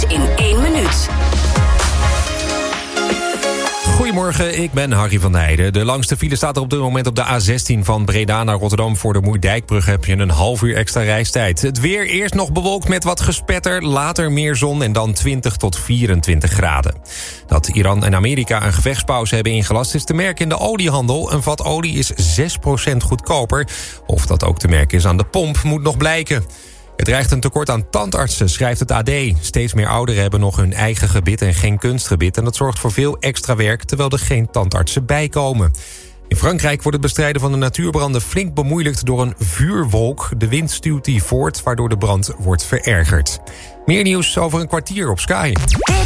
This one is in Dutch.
Nieuws in 1 minuut. Goedemorgen, ik ben Harry van der Heijden. De langste file staat er op dit moment op de A16 van Breda naar Rotterdam. Voor de Moerdijkbrug heb je een half uur extra reistijd. Het weer eerst nog bewolkt met wat gespetter, later meer zon en dan 20 tot 24 graden. Dat Iran en Amerika een gevechtspauze hebben ingelast is te merken in de oliehandel. Een vat olie is 6% goedkoper. Of dat ook te merken is aan de pomp moet nog blijken. Het dreigt een tekort aan tandartsen, schrijft het AD. Steeds meer ouderen hebben nog hun eigen gebit en geen kunstgebit. En dat zorgt voor veel extra werk, terwijl er geen tandartsen bij komen. In Frankrijk wordt het bestrijden van de natuurbranden flink bemoeilijkt door een vuurwolk. De wind stuwt die voort, waardoor de brand wordt verergerd. Meer nieuws over een kwartier op Sky.